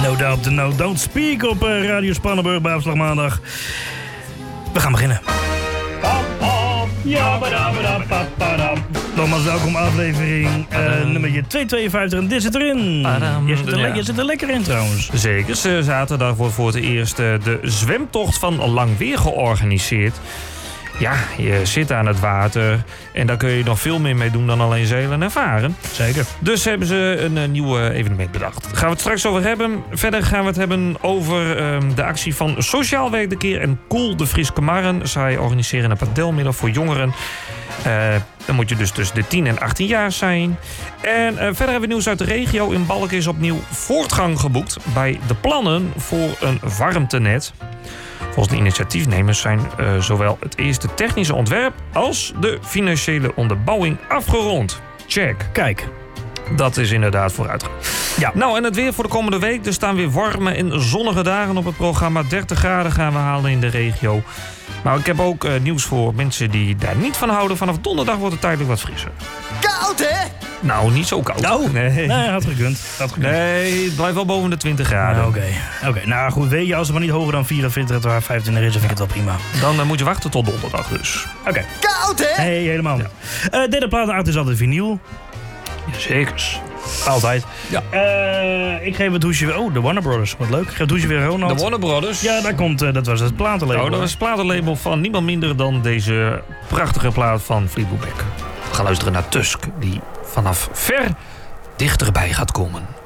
No Doubt and No Don't Speak op Radio Spannenburg bij Afslag Maandag. We gaan beginnen. Nogmaals welkom, aflevering nummer 252 en dit zit erin. Je zit er lekker in trouwens. Zeker, zaterdag wordt voor het eerst de zwemtocht van Langweer georganiseerd. Ja, je zit aan het water en daar kun je nog veel meer mee doen dan alleen zeilen en varen. Zeker. Dus hebben ze een nieuw evenement bedacht. Daar gaan we het straks over hebben. Verder gaan we het hebben over de actie van Sociaal Werk de Keer en Cool de Friske Marren. Zij organiseren een padelmiddag voor jongeren. Dan moet je dus tussen de 10 en 18 jaar zijn. En verder hebben we nieuws uit de regio. In Balk is opnieuw voortgang geboekt bij de plannen voor een warmtenet. Volgens de initiatiefnemers zijn zowel het eerste technische ontwerp als de financiële onderbouwing afgerond. Check. Kijk. Dat is inderdaad vooruitgang. Ja. Nou, en het weer voor de komende week. Er staan weer warme en zonnige dagen op het programma. 30 graden gaan we halen in de regio. Maar ik heb ook nieuws voor mensen die daar niet van houden. Vanaf donderdag wordt het tijdelijk wat frisser. Koud, hè? Nou, niet zo koud. Nou, nee, had gekund. Nee, het blijft wel boven de 20 graden. Oké. Nou goed, weet je, als het maar niet hoger dan 24 of 25 is, dan vind ik het wel prima. Dan moet je wachten tot donderdag dus. Oké. Koud, hè? Nee, helemaal niet. Derde plaat is altijd vinyl. Zekers. Altijd. Ja. Ik geef het hoesje weer... Oh, de Warner Brothers. Wat leuk. Ik geef het hoesje weer Ronald. De Warner Brothers? Ja, daar komt... dat was het platenlabel. Oh, dat was het platenlabel van niemand minder dan deze prachtige plaat van Fleetwood Mac. We gaan luisteren naar Tusk, die vanaf ver dichterbij gaat komen.